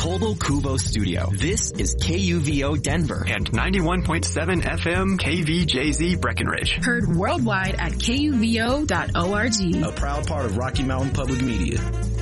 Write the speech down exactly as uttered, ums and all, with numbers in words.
Cobble Kubo Studio. This is K U V O Denver and ninety-one point seven F M K V J Z Breckenridge. Heard worldwide at K U V O dot org. A proud part of Rocky Mountain Public Media.